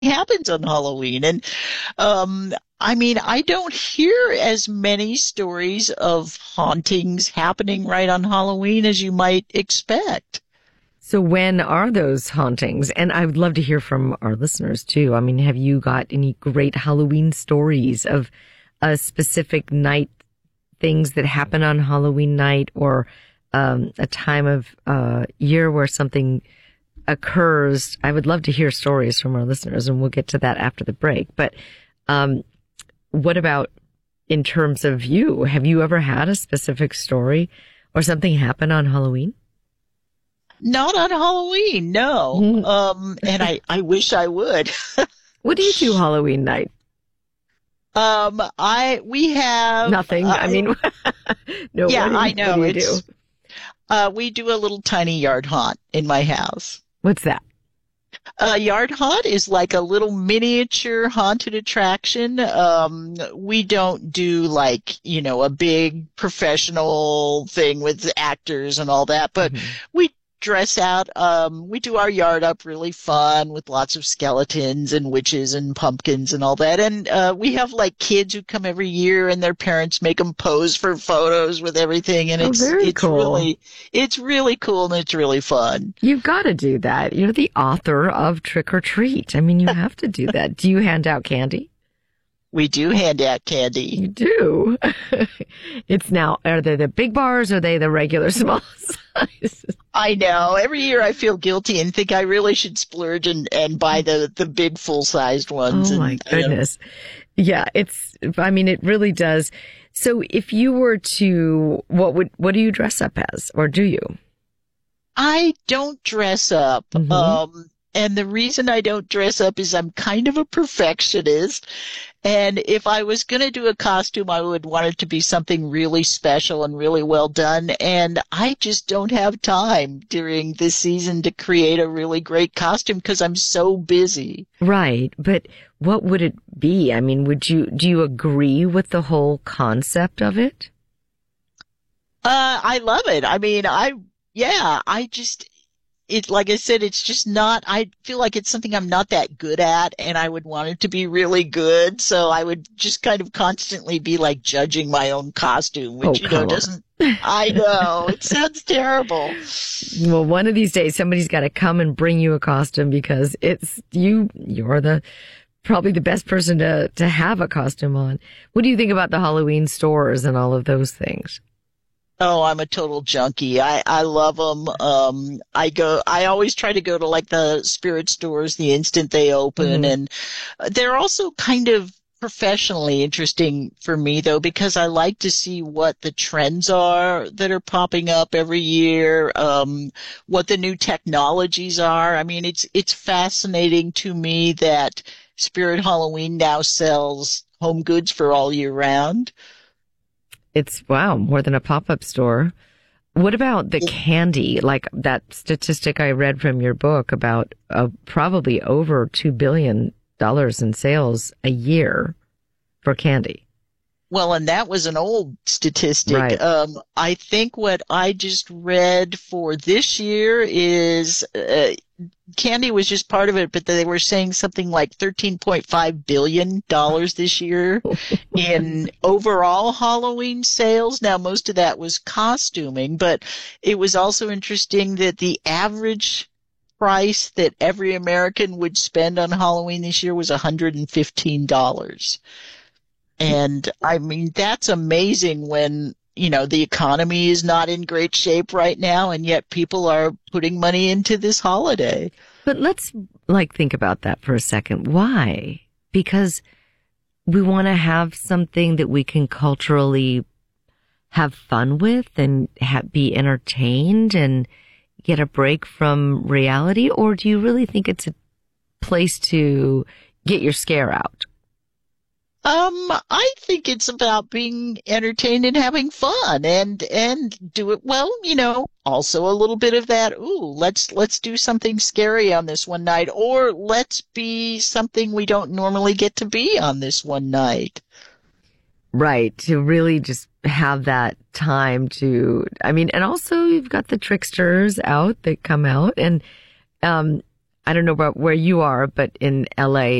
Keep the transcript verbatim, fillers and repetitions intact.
happens on Halloween. And um, I mean, I don't hear as many stories of hauntings happening right on Halloween as you might expect. So when are those hauntings? And I would love to hear from our listeners too. I mean, have you got any great Halloween stories of a specific night, things that happen on Halloween night, or um, a time of uh, year where something occurs? I would love to hear stories from our listeners, and we'll get to that after the break. But um, what about in terms of you? Have you ever had a specific story or something happen on Halloween? Not on Halloween, no. Um, and I, I wish I would. What do you do Halloween night? Um, I, we have nothing. Uh, I mean, no. Yeah, what do you, I know. What do you it's, do? Uh, we do a little tiny yard haunt in my house. What's that? A yard haunt is like a little miniature haunted attraction. Um, we don't do like, you know, a big professional thing with actors and all that, but mm-hmm. we dress out. Um, we do our yard up really fun with lots of skeletons and witches and pumpkins and all that. And uh, we have like kids who come every year, and their parents make them pose for photos with everything. And oh, it's very it's cool. really it's really cool, and it's really fun. You've got to do that. You're the author of Trick or Treat. I mean, you have to do that. Do you hand out candy? We do hand out candy. You do. It's now, are they the big bars or are they the regular small size? I know. Every year I feel guilty and think I really should splurge and, and buy the, the big full-sized ones. Oh, and, my goodness. You know. Yeah, it's, I mean, it really does. So if you were to, what would, what do you dress up as, or do you? I don't dress up. Mm-hmm. Um, and the reason I don't dress up is I'm kind of a perfectionist. And if I was going to do a costume, I would want it to be something really special and really well done. And I just don't have time during this season to create a really great costume because I'm so busy. Right. But what would it be? I mean, would you, do you agree with the whole concept of it? Uh, I love it. I mean, I, yeah, I just, It, like I said, it's just not, I feel like it's something I'm not that good at, and I would want it to be really good. So I would just kind of constantly be like judging my own costume, which, oh, you know, on. doesn't, I know, it sounds terrible. Well, one of these days, somebody's got to come and bring you a costume because it's you, you're the, probably the best person to, to have a costume on. What do you think about the Halloween stores and all of those things? Oh, I'm a total junkie. I, I love them. Um, I go, I always try to go to like the spirit stores the instant they open. Mm-hmm. And they're also kind of professionally interesting for me though, because I like to see what the trends are that are popping up every year, um, what the new technologies are. I mean, it's, it's fascinating to me that Spirit Halloween now sells home goods for all year round. It's, wow, more than a pop-up store. What about the candy? Like that statistic I read from your book about uh, probably over two billion dollars in sales a year for candy. Well, and that was an old statistic. Right. Um, I think what I just read for this year is uh, candy was just part of it, but they were saying something like thirteen point five billion dollars this year in overall Halloween sales. Now, most of that was costuming, but it was also interesting that the average price that every American would spend on Halloween this year was one hundred fifteen dollars. And I mean, that's amazing when, you know, the economy is not in great shape right now, and yet people are putting money into this holiday. But let's like think about that for a second. Why? Because we want to have something that we can culturally have fun with and ha- be entertained and get a break from reality? Or do you really think it's a place to get your scare out? Um, I think it's about being entertained and having fun and, and do it well, you know, also a little bit of that. Ooh, let's, let's do something scary on this one night, or let's be something we don't normally get to be on this one night. Right. To really just have that time to, I mean, and also you've got the tricksters out that come out, and, um, I don't know about where you are, but in L A,